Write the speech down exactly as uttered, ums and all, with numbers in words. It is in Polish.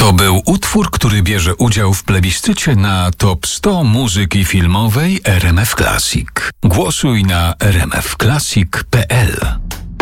To był utwór, który bierze udział w plebiscycie na top sto muzyki filmowej R M F Classic. Głosuj na r m f classic kropka p l.